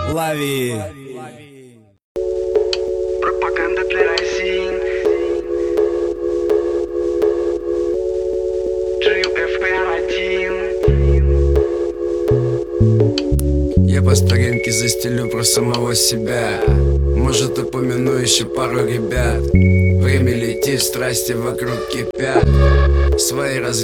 Лови. Пропаганда для России. GFR1. Я по старинке застелю про самого себя. Может, упомяну еще пару ребят. Время летит, страсти вокруг кипят. Свои